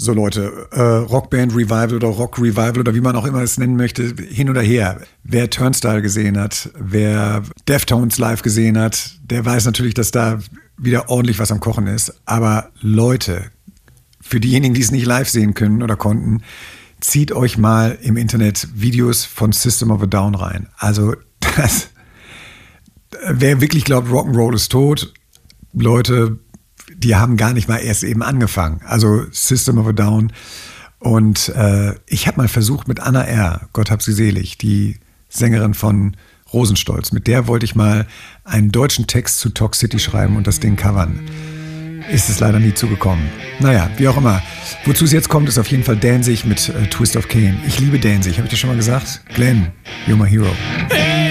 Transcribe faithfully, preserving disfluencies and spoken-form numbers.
So Leute, äh, Rockband Revival oder Rock Revival oder wie man auch immer es nennen möchte, hin oder her. Wer Turnstile gesehen hat, wer Deftones live gesehen hat, der weiß natürlich, dass da wieder ordentlich was am Kochen ist. Aber Leute, für diejenigen, die es nicht live sehen können oder konnten, zieht euch mal im Internet Videos von System of a Down rein. Also das, wer wirklich glaubt, Rock'n'Roll ist tot, Leute, die haben gar nicht mal erst eben angefangen. Also System of a Down. Und äh, ich habe mal versucht mit Anna R., Gott hab sie selig, die Sängerin von Rosenstolz, mit der wollte ich mal einen deutschen Text zu Talk City schreiben und das Ding covern. Ist es leider nie zugekommen. Naja, wie auch immer. Wozu es jetzt kommt, ist auf jeden Fall Danzig mit äh, Twist of Cain. Ich liebe Danzig, habe ich das schon mal gesagt? Glenn, you're my hero.